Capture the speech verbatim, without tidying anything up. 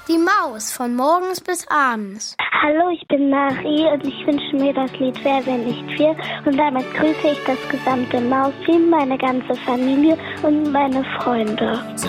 Die Maus von morgens bis abends. Hallo, ich bin Marie und ich wünsche mir das Lied Wer, wenn nicht wir. Und damit grüße ich das gesamte Mausteam, meine ganze Familie und meine Freunde.